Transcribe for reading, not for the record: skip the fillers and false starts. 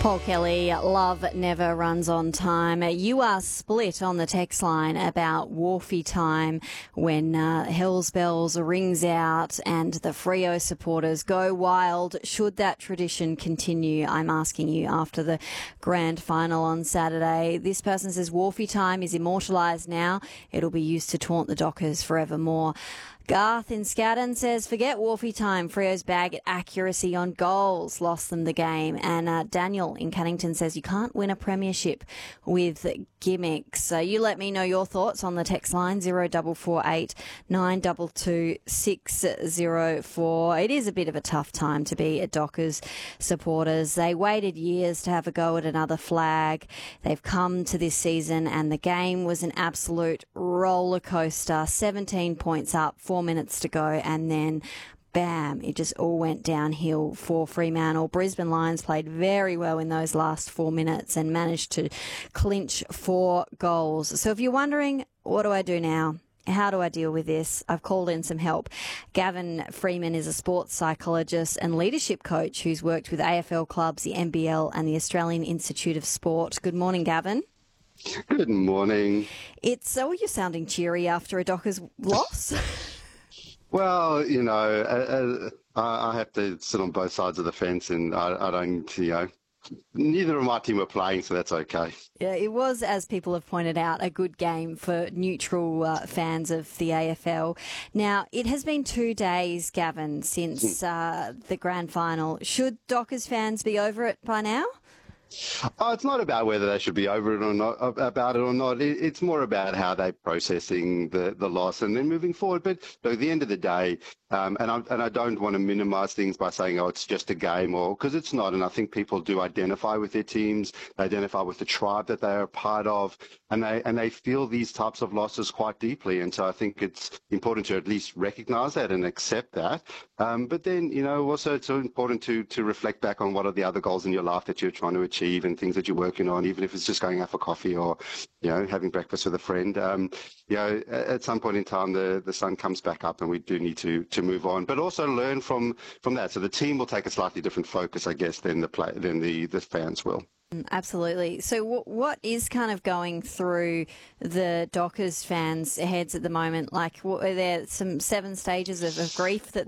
Paul Kelly, love never runs on time. You are split on the text line about Wharfie time when Hell's Bells rings out and the Freo supporters go wild. Should that tradition continue? I'm asking you after the grand final on Saturday. This person says Wharfie time is immortalised now. It'll be used to taunt the Dockers forevermore. Garth in Scadden says, forget Wharfie time. Freo's bag at accuracy on goals lost them the game. And Daniel in Cannington says, you can't win a premiership with gimmicks. So you let me know your thoughts on the text line, 0448 922 604. It is a bit of a tough time to be a Dockers supporters. They waited years to have a go at another flag. They've come to this season and the game was an absolute roller coaster. 17 points up, 4 minutes to go, and then bam, it just all went downhill for Fremantle. Brisbane Lions played very well in those last 4 minutes and managed to clinch 4 goals. So if you're wondering, what do I do now? How do I deal with this? I've called in some help. Gavin Freeman is a sports psychologist and leadership coach who's worked with AFL clubs, the NBL and the Australian Institute of Sport. Good morning, Gavin. Good morning. You're sounding cheery after a Dockers loss. Well, I have to sit on both sides of the fence, and I don't, neither of my team were playing, so that's okay. Yeah, it was, as people have pointed out, a good game for neutral fans of the AFL. Now, it has been 2 days, Gavin, since the grand final. Should Dockers fans be over it by now? Oh, it's not about whether they should be over it or not. It's more about how they're processing the loss and then moving forward. But at the end of the day, and I don't want to minimise things by saying, oh, it's just a game, or because it's not. And I think people do identify with their teams, they identify with the tribe that they are a part of, and they feel these types of losses quite deeply. And so I think it's important to at least recognise that and accept that. But then, also it's so important to reflect back on what are the other goals in your life that you're trying to achieve and things that you're working on, even if it's just going out for coffee or, having breakfast with a friend. At some point in time, the sun comes back up and we do need to move on, but also learn from that. So the team will take a slightly different focus, I guess, than the fans will. Absolutely. So what is kind of going through the Dockers fans' heads at the moment? Like, are there some 7 stages of grief that